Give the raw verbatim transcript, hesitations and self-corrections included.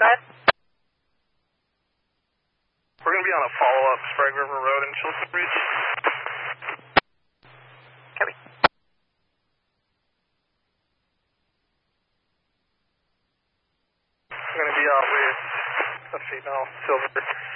Go ahead. We're going to be on a follow-up Sprague River Road in Chilton Reach. Copy. I'm going to be out with a female silver.